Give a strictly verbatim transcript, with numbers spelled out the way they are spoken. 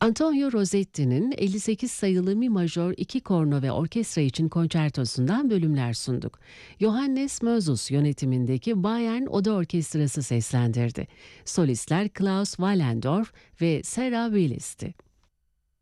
Antonio Rosetti'nin elli sekiz sayılı Mi majör iki korno ve orkestra için konçertosundan bölümler sunduk. Johannes Mözus yönetimindeki Bayern Oda Orkestrası seslendirdi. Solistler Klaus Wallendorf ve Sarah Willis'ti.